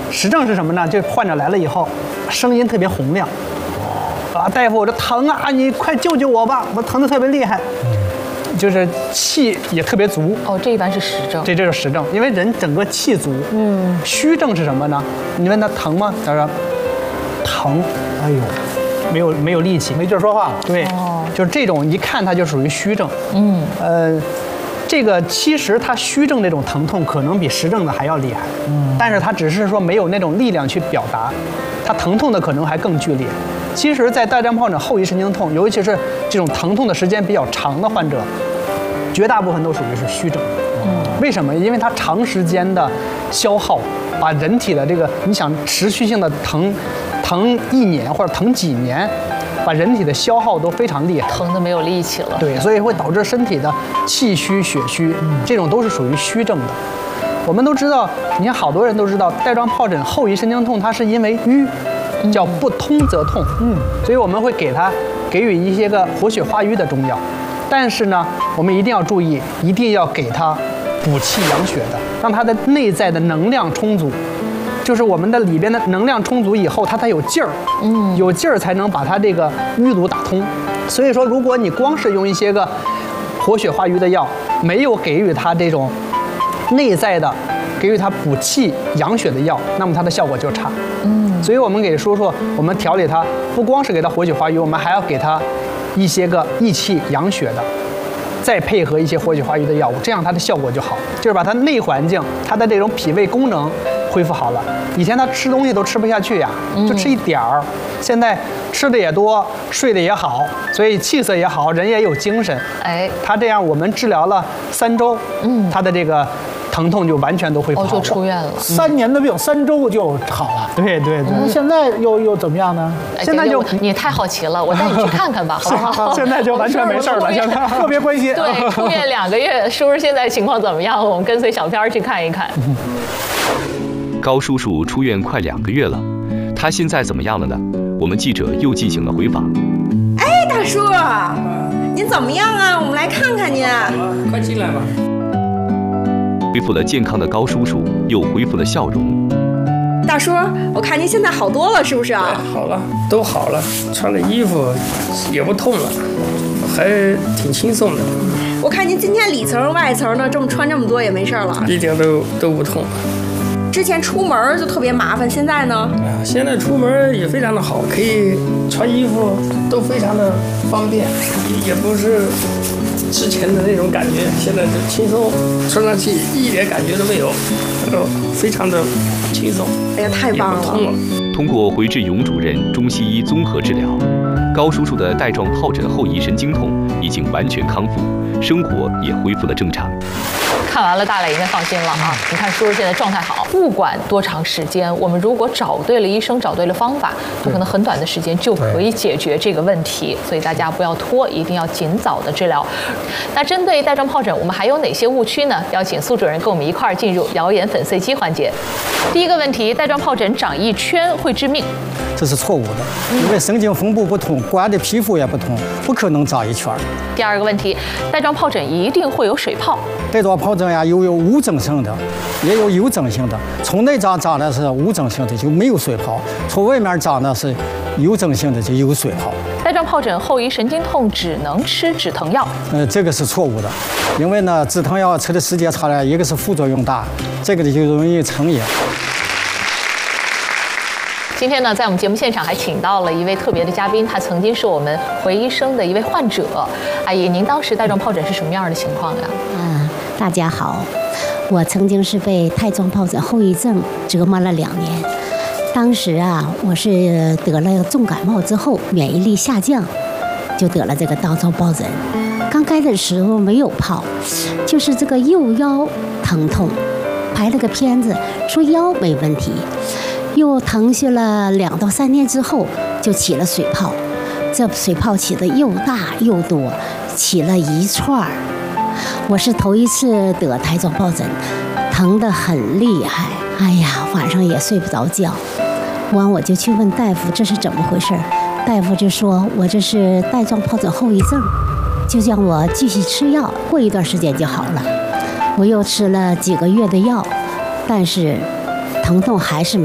实证是什么呢？就患者来了以后，声音特别洪亮，啊，大夫，我这疼啊，你快救救我吧，我疼得特别厉害。就是气也特别足哦，这一般是实证， 这就是实证，因为人整个气足。虚证是什么呢？你问他疼吗？他说疼，哎呦，没有力气， 没劲儿说话。 对，就是这种一看他就属于虚症。这个其实他虚症这种疼痛可能比实症的还要厉害，但是他只是说没有那种力量去表达，他疼痛的可能还更剧烈。其实，在带状疱疹后遗神经痛，尤其是这种疼痛的时间比较长的患者，绝大部分都属于是虚症。为什么？因为它长时间的消耗，把人体的这个你想持续性的疼1年或者疼几年，把人体的消耗都非常厉害， 疼得没有力气了。 对，所以会导致身体的气虚血虚，这种都是属于虚症的。我们都知道，你看好多人都知道，带状疱疹后遗神经痛，它是因为瘀。叫不通则痛，所以我们会给予一些个活血化瘀的中药，但是呢，我们一定要注意，一定要给它补气养血的，让它的内在的能量充足，就是我们的里边的能量充足以后，它才有劲儿，有劲儿才能把它这个淤堵打通。所以说，如果你光是用一些个活血化瘀的药，没有给予它这种内在的给予它补气养血的药，那么它的效果就差。所以我们给叔叔，我们调理它，不光是给它活血化瘀，我们还要给它一些个益气养血的，再配合一些活血化瘀的药物，这样它的效果就好，就是把它内环境、它的这种脾胃功能恢复好了。以前他吃东西都吃不下去呀，就吃一点儿，现在吃的也多，睡得也好，所以气色也好，人也有精神。哎，他这样我们治疗了3周，他的这个疼痛就完全都恢复好了， 就出院了。 3年的病3周就好了。 对对对。 那现在又怎么样呢？ 现在就你太好奇了，我带你去看看吧，好不好？ 现在就完全没事了，现在特别关心。 对，出院2个月，叔叔现在情况怎么样？我们跟随小片去看一看。 高叔叔出院快2个月了，他现在怎么样了呢？我们记者又进行了回访。 哎，大叔，您怎么样啊？我们来看看您。 快进来吧。 恢复了健康的高叔叔又恢复了笑容。 大叔，我看您现在好多了，是不是啊？ 好了，都好了，穿的衣服也不痛了，还挺轻松的。 我看您今天里层外层的穿这么多也没事了， 一点都不痛。 之前出门就特别麻烦，现在呢？ 现在出门也非常的好，可以穿衣服都非常的方便，也不是之前的那种感觉，现在就轻松，穿上去一点感觉都没有，非常的轻松。 哎呀，太棒了！ 通过回至永主任中西医综合治疗，高叔叔的带状疱疹后遗神经痛已经完全康复，生活也恢复了正常。 看完了，大家应该放心了啊！你看叔叔现在状态好，不管多长时间，我们如果找对了医生，找对了方法，不可能很短的时间就可以解决这个问题。所以大家不要拖，一定要尽早的治疗。那针对带状疱疹，我们还有哪些误区呢？邀请苏主任跟我们一块儿进入谣言粉碎机环节。第一个问题，带状疱疹长一圈会致命， 这是错误的，因为神经分布不同，关的皮肤也不同，不可能长一圈。 第二个问题，带状疱疹一定会有水泡。 带状疱疹呀，有无症性的，也有有症性的。从内长的是无症性的，就没有水泡；从外面长的是有症性的，就有水泡。 带状疱疹后遗神经痛只能吃止疼药？ 这个是错误的，因为呢，止疼药吃的时间长了，一个是副作用大，这个就容易成瘾。 今天呢，在我们节目现场还请到了一位特别的嘉宾，他曾经是我们回医生的一位患者。阿姨，您当时带状疱疹是什么样的情况呀？ 大家好，我曾经是被带状疱疹后遗症折磨了2年。当时啊，我是得了重感冒之后，免疫力下降，就得了这个带状疱疹。刚开始的时候没有泡，就是这个右腰疼痛，拍了个片子说腰没问题。又疼续了2到3天之后，就起了水泡，这水泡起的又大又多，起了一串儿。我是头一次得带状疱疹，疼得很厉害，哎呀，晚上也睡不着觉。完我就去问大夫这是怎么回事，大夫就说我这是带状疱疹后遗症，就让我继续吃药，过一段时间就好了。我又吃了几个月的药，但是疼痛还是没